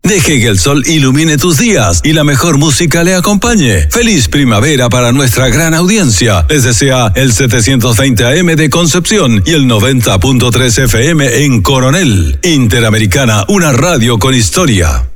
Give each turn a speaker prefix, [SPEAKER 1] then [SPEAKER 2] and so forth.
[SPEAKER 1] Deje que el sol ilumine tus días y la mejor música le acompañe. Feliz primavera para nuestra gran audiencia. Les desea el 720 AM de Concepción y el 90.3 FM en Coronel. Interamericana, una radio con historia.